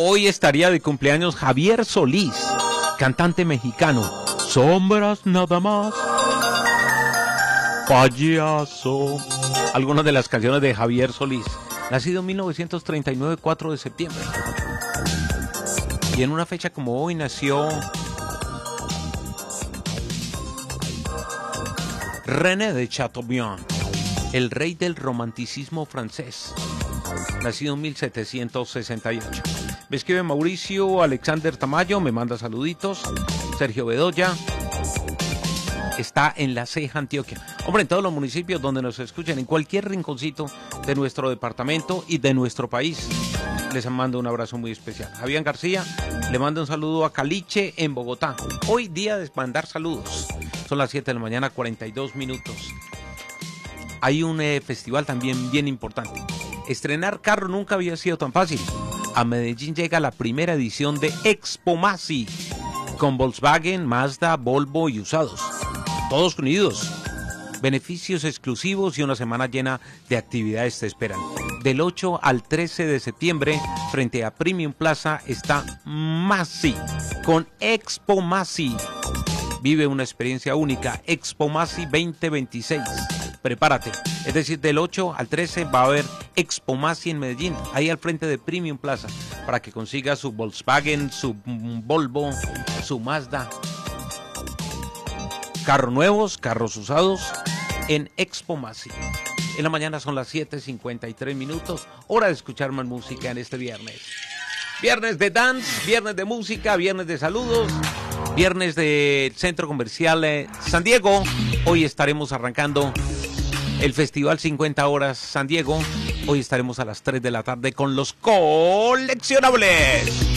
Hoy estaría de cumpleaños Javier Solís, cantante mexicano. Sombras nada más, payaso. Algunas de las canciones de Javier Solís. Nacido en 1939, 4 de septiembre. Y en una fecha como hoy nació René de Chateaubriand, el rey del romanticismo francés. Nacido en 1768. Me escribe Mauricio Alexander Tamayo, me manda saluditos. Sergio Bedoya está en La Ceja, Antioquia. Hombre, en todos los municipios donde nos escuchen, en cualquier rinconcito de nuestro departamento y de nuestro país, les mando un abrazo muy especial. Javier García le manda un saludo a Caliche en Bogotá. Hoy día de mandar saludos. Son las 7 de la mañana, 42 minutos. Hay un festival también bien importante. Estrenar carro nunca había sido tan fácil. A Medellín llega la primera edición de Expo Masi, con Volkswagen, Mazda, Volvo y usados. Todos unidos. Beneficios exclusivos y una semana llena de actividades te esperan. Del 8 al 13 de septiembre, frente a Premium Plaza, está Masi, con Expo Masi. Vive una experiencia única. Expo Masi 2026. Prepárate. Es decir, del 8 al 13 va a haber Expo Masi en Medellín, ahí al frente de Premium Plaza, para que consiga su Volkswagen, su Volvo, su Mazda. Carros nuevos, carros usados en Expo Masi. En la mañana son las 7:53 minutos. Hora de escuchar más música en este viernes. Viernes de dance, viernes de música, viernes de saludos, viernes del Centro Comercial San Diego. Hoy estaremos arrancando el Festival 50 Horas San Diego. Hoy estaremos a las 3 de la tarde con los coleccionables.